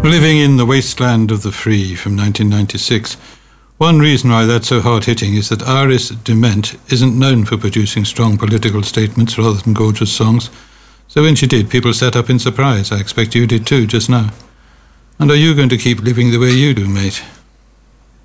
Living in the Wasteland of the Free from 1996. One reason why that's so hard-hitting is that Iris DeMent isn't known for producing strong political statements rather than gorgeous songs. So when she did, people sat up in surprise. I expect you did too just now. And are you going to keep living the way you do, mate?